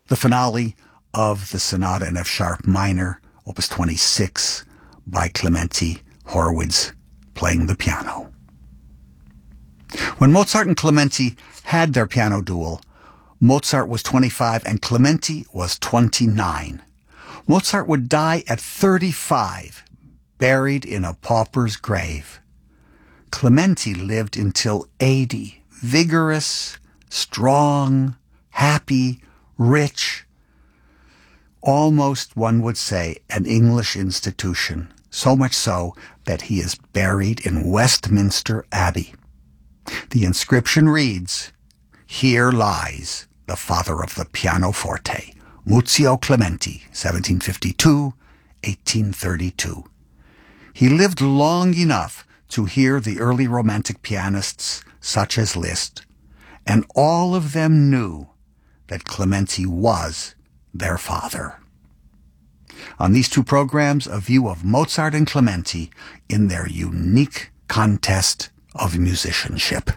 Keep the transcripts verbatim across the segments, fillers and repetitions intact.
the finale of the Sonata in F sharp minor, opus twenty-six, by Clementi Horwitz, playing the piano. When Mozart and Clementi had their piano duel, Mozart was twenty-five and Clementi was twenty-nine. Mozart would die at thirty-five, buried in a pauper's grave. Clementi lived until eighty, vigorous, strong, happy, rich, almost, one would say, an English institution, so much so that he is buried in Westminster Abbey. The inscription reads, "Here lies the father of the pianoforte, Muzio Clementi, seventeen fifty-two to eighteen thirty-two. He lived long enough to hear the early Romantic pianists such as Liszt, and all of them knew that Clementi was their father." On these two programs, a view of Mozart and Clementi in their unique contest of musicianship.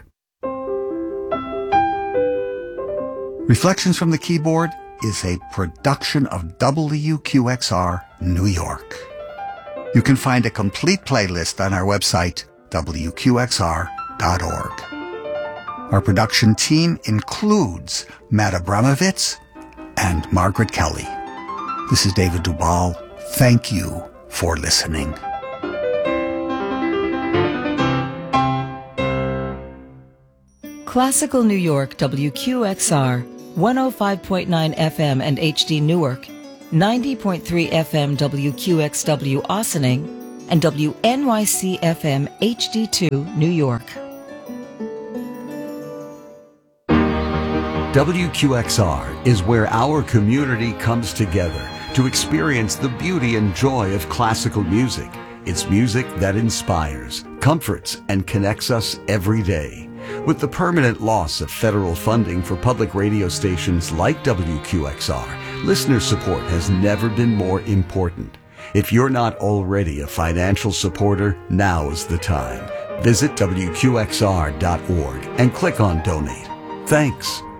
Reflections from the Keyboard is a production of W Q X R New York. You can find a complete playlist on our website, W Q X R dot org. Our production team includes Matt Abramovitz and Margaret Kelly. This is David Dubal. Thank you for listening. Classical New York, W Q X R, one oh five point nine F M and H D Newark, ninety point three F M W Q X W Ossining, and W N Y C F M H D two New York. W Q X R is where our community comes together to experience the beauty and joy of classical music. It's music that inspires, comforts, and connects us every day. With the permanent loss of federal funding for public radio stations like W Q X R, listener support has never been more important. If you're not already a financial supporter, now's the time. Visit W Q X R dot org and click on Donate. Thanks.